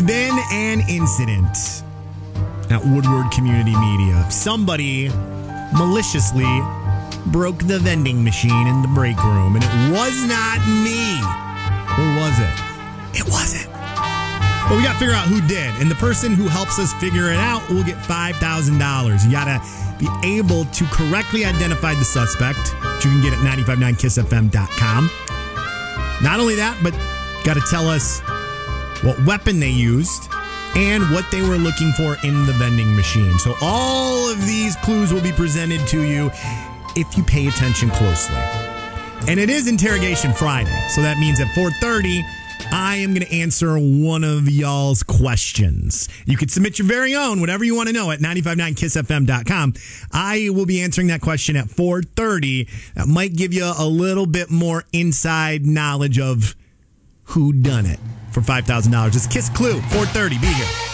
been an incident at Woodward Community Media. Somebody maliciously broke the vending machine in the break room, and it was not me. Or was it? It wasn't. But we got to figure out who did. And the person who helps us figure it out will get $5,000. You got to be able to correctly identify the suspect, which you can get at 959kissfm.com. Not only that, but got to tell us what weapon they used and what they were looking for in the vending machine. So all of these clues will be presented to you if you pay attention closely. And it is Interrogation Friday, so that means at 4:30, I am going to answer one of y'all's questions. You can submit your very own, whatever you want to know, at 959kissfm.com. I will be answering that question at 4:30. That might give you a little bit more inside knowledge of who done it for $5,000. It's Kiss Clue, 4:30. Be here.